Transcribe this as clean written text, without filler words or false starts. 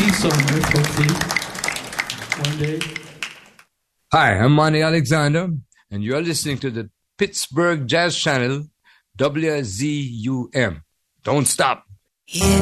somewhere, hopefully, one day. Hi, I'm Manny Alexander, and you're listening to the Pittsburgh Jazz Channel, WZUM. Don't stop. Yeah.